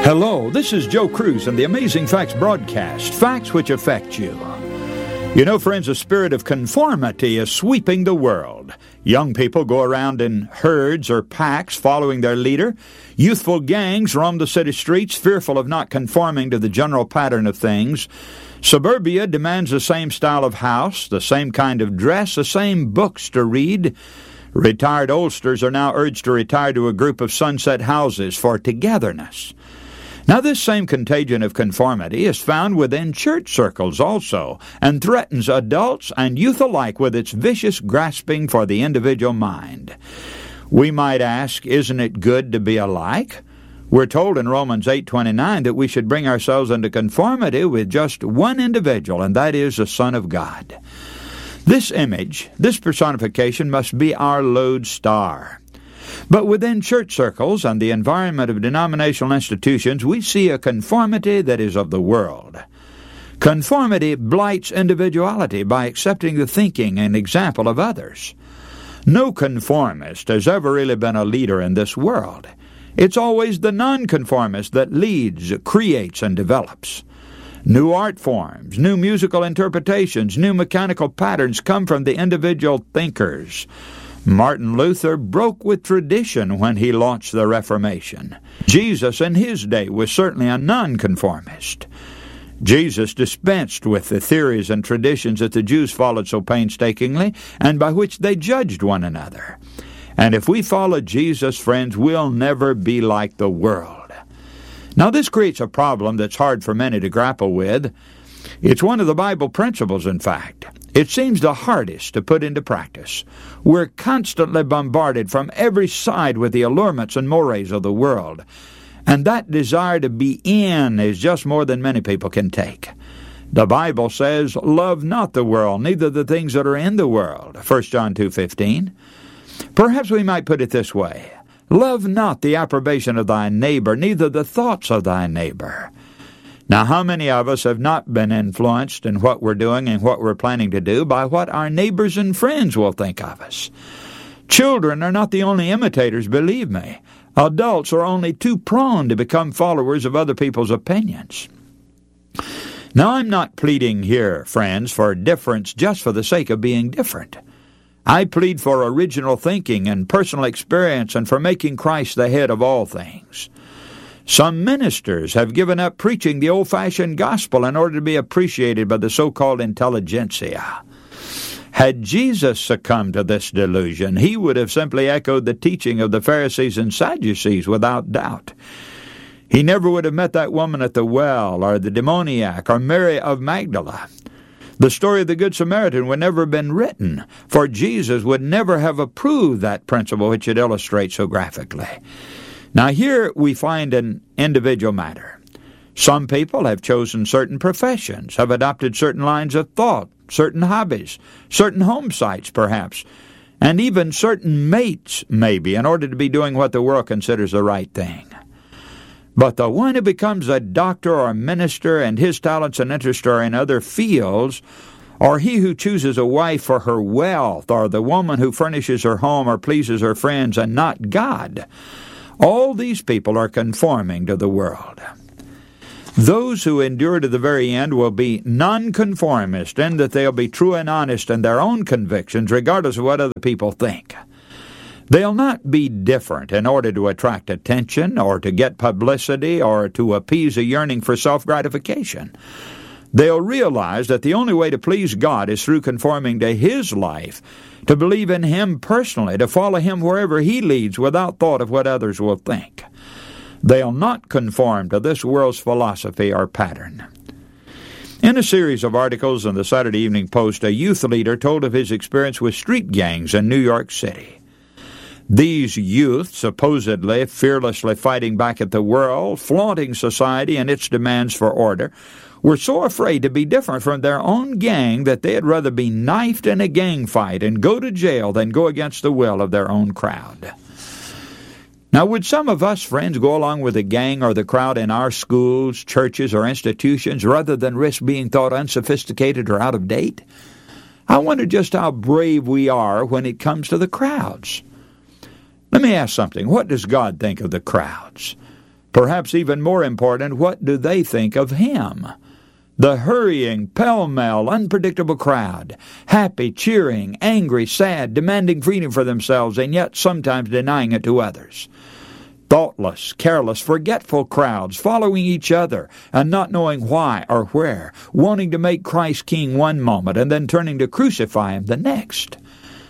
Hello, this is Joe Cruz and the Amazing Facts broadcast, facts which affect you. You know, friends, a spirit of conformity is sweeping the world. Young people go around in herds or packs following their leader. Youthful gangs roam the city streets, fearful of not conforming to the general pattern of things. Suburbia demands the same style of house, the same kind of dress, the same books to read. Retired oldsters are now urged to retire to a group of sunset houses for togetherness. Now, this same contagion of conformity is found within church circles also, and threatens adults and youth alike with its vicious grasping for the individual mind. We might ask, isn't it good to be alike? We're told in Romans 8:29 that we should bring ourselves into conformity with just one individual, and that is the Son of God. This image, this personification, must be our lodestar. But within church circles and the environment of denominational institutions, we see a conformity that is of the world. Conformity blights individuality by accepting the thinking and example of others. No conformist has ever really been a leader in this world. It's always the nonconformist that leads, creates, and develops. New art forms, new musical interpretations, new mechanical patterns come from the individual thinkers. Martin Luther broke with tradition when he launched the Reformation. Jesus in his day was certainly a nonconformist. Jesus dispensed with the theories and traditions that the Jews followed so painstakingly and by which they judged one another. And if we follow Jesus, friends, we'll never be like the world. Now, this creates a problem that's hard for many to grapple with. It's one of the Bible principles, in fact. It seems the hardest to put into practice. We're constantly bombarded from every side with the allurements and mores of the world, and that desire to be in is just more than many people can take. The Bible says, "Love not the world, neither the things that are in the world," 1 John 2:15. Perhaps we might put it this way: "Love not the approbation of thy neighbor, neither the thoughts of thy neighbor." Now, how many of us have not been influenced in what we're doing and what we're planning to do by what our neighbors and friends will think of us? Children are not the only imitators, believe me. Adults are only too prone to become followers of other people's opinions. Now, I'm not pleading here, friends, for difference just for the sake of being different. I plead for original thinking and personal experience and for making Christ the head of all things. Some ministers have given up preaching the old-fashioned gospel in order to be appreciated by the so-called intelligentsia. Had Jesus succumbed to this delusion, he would have simply echoed the teaching of the Pharisees and Sadducees without doubt. He never would have met that woman at the well, or the demoniac, or Mary of Magdala. The story of the Good Samaritan would never have been written, for Jesus would never have approved that principle which it illustrates so graphically. Now, here we find an individual matter. Some people have chosen certain professions, have adopted certain lines of thought, certain hobbies, certain home sites, perhaps, and even certain mates, maybe, in order to be doing what the world considers the right thing. But the one who becomes a doctor or a minister and his talents and interests are in other fields, or he who chooses a wife for her wealth, or the woman who furnishes her home or pleases her friends and not God, all these people are conforming to the world. Those who endure to the very end will be nonconformist in that they'll be true and honest in their own convictions, regardless of what other people think. They'll not be different in order to attract attention or to get publicity or to appease a yearning for self-gratification. They'll realize that the only way to please God is through conforming to His life, to believe in Him personally, to follow Him wherever He leads without thought of what others will think. They'll not conform to this world's philosophy or pattern. In a series of articles in the Saturday Evening Post, a youth leader told of his experience with street gangs in New York City. These youth, supposedly fearlessly fighting back at the world, flaunting society and its demands for order, were so afraid to be different from their own gang that they'd rather be knifed in a gang fight and go to jail than go against the will of their own crowd. Now, would some of us, friends, go along with the gang or the crowd in our schools, churches, or institutions rather than risk being thought unsophisticated or out of date? I wonder just how brave we are when it comes to the crowds. Let me ask something. What does God think of the crowds? Perhaps even more important, what do they think of him? The hurrying, pell-mell, unpredictable crowd, happy, cheering, angry, sad, demanding freedom for themselves, and yet sometimes denying it to others. Thoughtless, careless, forgetful crowds following each other and not knowing why or where, wanting to make Christ king one moment and then turning to crucify him the next.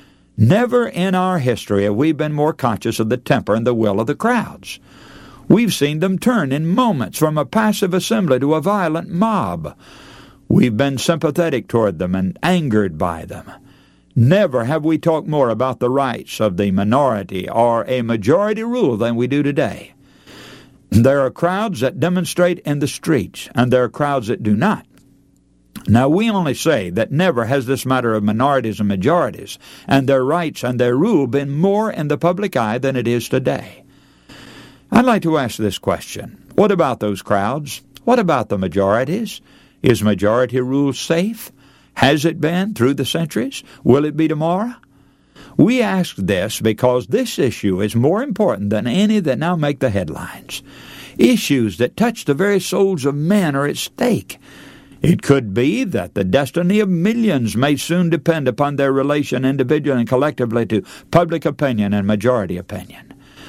Never in our history have we been more conscious of the temper and the will of the crowds. We've seen them turn in moments from a passive assembly to a violent mob. We've been sympathetic toward them and angered by them. Never have we talked more about the rights of the minority or a majority rule than we do today. There are crowds that demonstrate in the streets, and there are crowds that do not. Now, we only say that never has this matter of minorities and majorities and their rights and their rule been more in the public eye than it is today. I'd like to ask this question. What about those crowds? What about the majorities? Is majority rule safe? Has it been through the centuries? Will it be tomorrow? We ask this because this issue is more important than any that now make the headlines. Issues that touch the very souls of men are at stake. It could be that the destiny of millions may soon depend upon their relation individually and collectively to public opinion and majority opinion.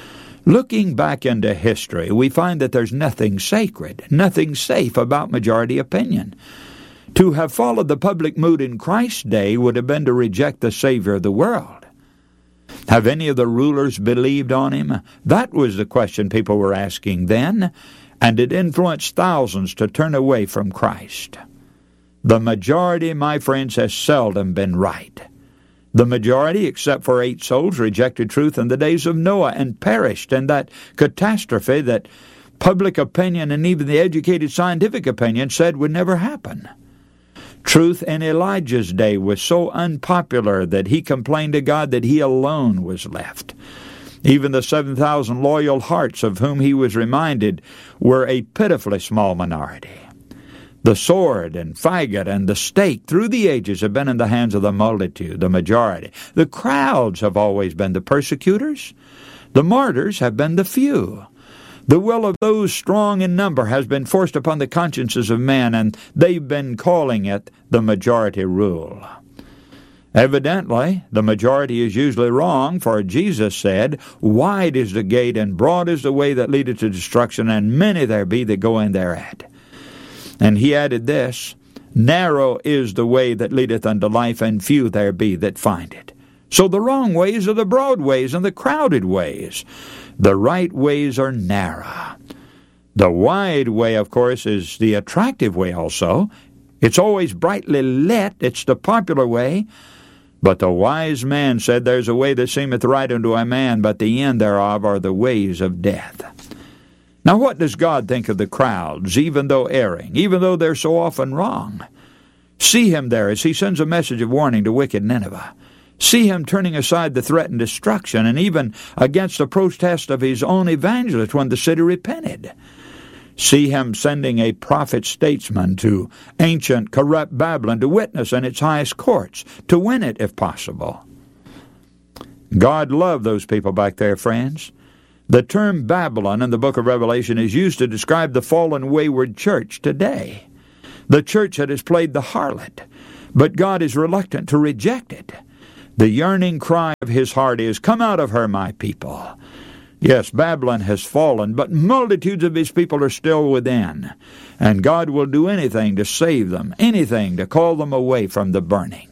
Looking back into history, we find that there's nothing sacred, nothing safe about majority opinion. To have followed the public mood in Christ's day would have been to reject the Savior of the world. Have any of the rulers believed on him? That was the question people were asking then, and it influenced thousands to turn away from Christ. The majority, my friends, has seldom been right. The majority, except for 8 souls, rejected truth in the days of Noah and perished in that catastrophe that public opinion and even the educated scientific opinion said would never happen. Truth in Elijah's day was so unpopular that he complained to God that he alone was left. Even the 7,000 loyal hearts of whom he was reminded were a pitifully small minority. The sword and faggot and the stake through the ages have been in the hands of the multitude, the majority. The crowds have always been the persecutors. The martyrs have been the few. The will of those strong in number has been forced upon the consciences of men, and they've been calling it the majority rule. Evidently, the majority is usually wrong, for Jesus said, "Wide is the gate and broad is the way that leadeth to destruction, and many there be that go in thereat." And he added this, "Narrow is the way that leadeth unto life, and few there be that find it." So the wrong ways are the broad ways and the crowded ways. The right ways are narrow. The wide way, of course, is the attractive way also. It's always brightly lit. It's the popular way. But the wise man said, "There's a way that seemeth right unto a man, but the end thereof are the ways of death." Now, what does God think of the crowds, even though erring, even though they're so often wrong? See him there as he sends a message of warning to wicked Nineveh. See him turning aside the threatened destruction, and even against the protest of his own evangelists when the city repented. See him sending a prophet-statesman to ancient, corrupt Babylon to witness in its highest courts, to win it if possible. God loved those people back there, friends. The term Babylon in the book of Revelation is used to describe the fallen wayward church today. The church that has played the harlot, but God is reluctant to reject it. The yearning cry of his heart is, "Come out of her, my people." Yes, Babylon has fallen, but multitudes of his people are still within, and God will do anything to save them, anything to call them away from the burning.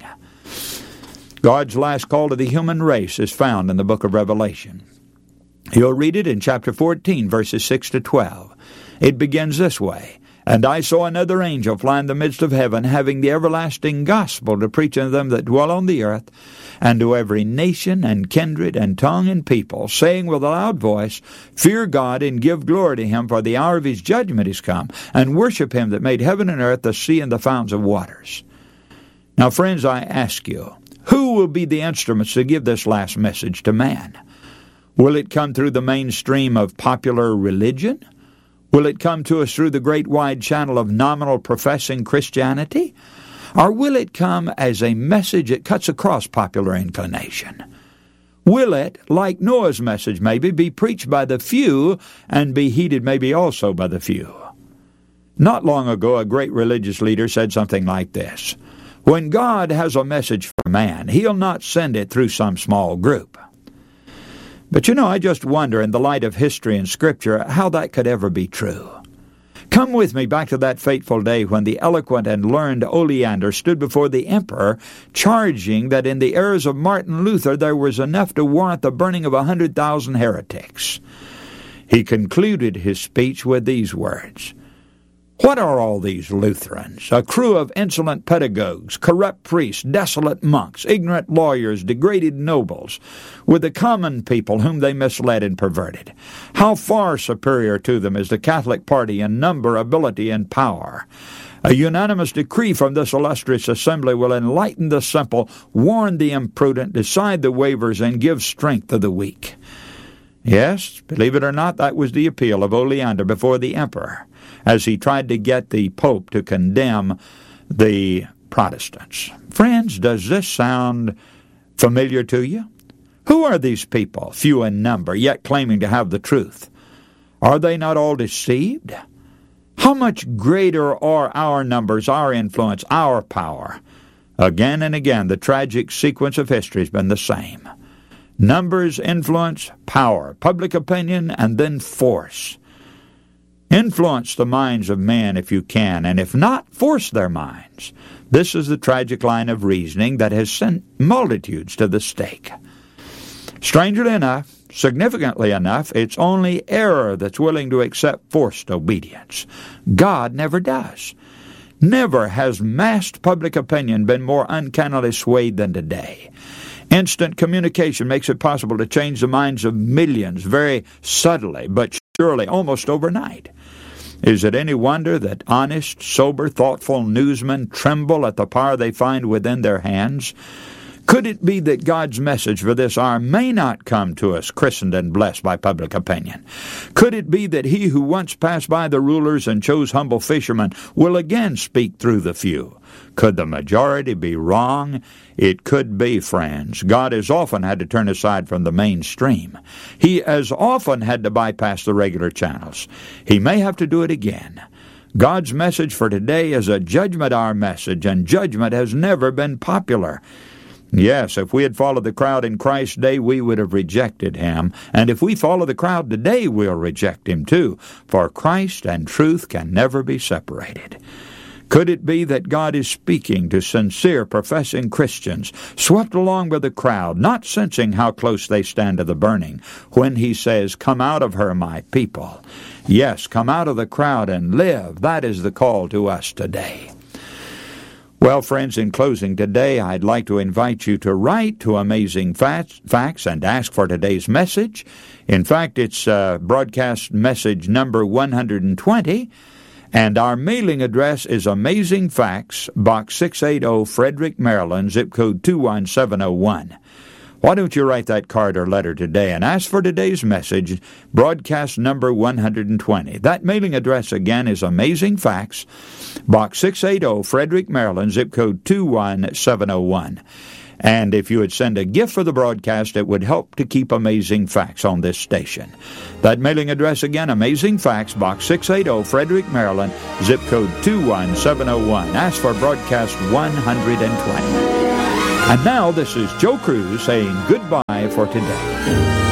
God's last call to the human race is found in the book of Revelation. You'll read it in chapter 14, verses 6 to 12. It begins this way, "And I saw another angel fly in the midst of heaven, having the everlasting gospel to preach unto them that dwell on the earth, and to every nation and kindred and tongue and people, saying with a loud voice, Fear God and give glory to him, for the hour of his judgment is come, and worship him that made heaven and earth, the sea and the fountains of waters." Now, friends, I ask you, who will be the instruments to give this last message to man? Will it come through the mainstream of popular religion? Will it come to us through the great wide channel of nominal professing Christianity? Or will it come as a message that cuts across popular inclination? Will it, like Noah's message maybe, be preached by the few and be heeded maybe also by the few? Not long ago, a great religious leader said something like this: when God has a message for man, He'll not send it through some small group. But I just wonder, in the light of history and Scripture, how that could ever be true. Come with me back to that fateful day when the eloquent and learned Oleander stood before the emperor, charging that in the errors of Martin Luther there was enough to warrant the burning of 100,000 heretics. He concluded his speech with these words: "What are all these Lutherans? A crew of insolent pedagogues, corrupt priests, desolate monks, ignorant lawyers, degraded nobles, with the common people whom they misled and perverted. How far superior to them is the Catholic party in number, ability, and power. A unanimous decree from this illustrious assembly will enlighten the simple, warn the imprudent, decide the waverers, and give strength to the weak." Yes, believe it or not, that was the appeal of Oleander before the emperor, as he tried to get the Pope to condemn the Protestants. Friends, does this sound familiar to you? Who are these people, few in number, yet claiming to have the truth? Are they not all deceived? How much greater are our numbers, our influence, our power? Again and again, the tragic sequence of history has been the same. Numbers, influence, power, public opinion, and then force. Influence the minds of men if you can, and if not, force their minds. This is the tragic line of reasoning that has sent multitudes to the stake. Strangely enough, significantly enough, it's only error that's willing to accept forced obedience. God never does. Never has massed public opinion been more uncannily swayed than today. Instant communication makes it possible to change the minds of millions very subtly, but surely almost overnight. Is it any wonder that honest, sober, thoughtful newsmen tremble at the power they find within their hands? Could it be that God's message for this hour may not come to us christened and blessed by public opinion? Could it be that He who once passed by the rulers and chose humble fishermen will again speak through the few? Could the majority be wrong? It could be, friends. God has often had to turn aside from the mainstream. He has often had to bypass the regular channels. He may have to do it again. God's message for today is a judgment hour message, and judgment has never been popular. Yes, if we had followed the crowd in Christ's day, we would have rejected Him. And if we follow the crowd today, we'll reject Him too. For Christ and truth can never be separated. Could it be that God is speaking to sincere, professing Christians, swept along by the crowd, not sensing how close they stand to the burning, when He says, "Come out of her, my people"? Yes, come out of the crowd and live. That is the call to us today. Well, friends, in closing today, I'd like to invite you to write to Amazing Facts and ask for today's message. In fact, it's broadcast message number 120, and our mailing address is Amazing Facts, Box 680, Frederick, Maryland, zip code 21701. Why don't you write that card or letter today and ask for today's message, broadcast number 120. That mailing address again is Amazing Facts, Box 680, Frederick, Maryland, zip code 21701. And if you would send a gift for the broadcast, it would help to keep Amazing Facts on this station. That mailing address again, Amazing Facts, Box 680, Frederick, Maryland, zip code 21701. Ask for broadcast 120. And now, this is Joe Cruz saying goodbye for today.